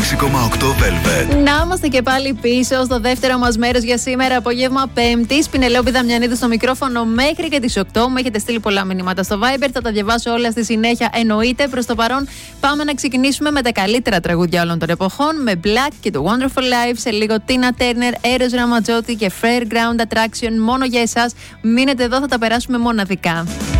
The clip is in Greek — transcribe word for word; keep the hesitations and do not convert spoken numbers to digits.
έξι κόμμα οκτώ Velvet. Να είμαστε και πάλι πίσω στο δεύτερο μας μέρος για σήμερα, απόγευμα Πέμπτης. Πινελόπη Δαμιανίδου στο μικρόφωνο μέχρι και τις οκτώ. Μου έχετε στείλει πολλά μηνύματα στο Viber. Θα τα διαβάσω όλα στη συνέχεια, εννοείται. Προς το παρόν, πάμε να ξεκινήσουμε με τα καλύτερα τραγούδια όλων των εποχών. Με Black και το Wonderful Life. Σε λίγο Tina Turner, Eros Ramazzotti και Fairground Attraction. Μόνο για εσάς. Μείνετε εδώ, θα τα περάσουμε μοναδικά.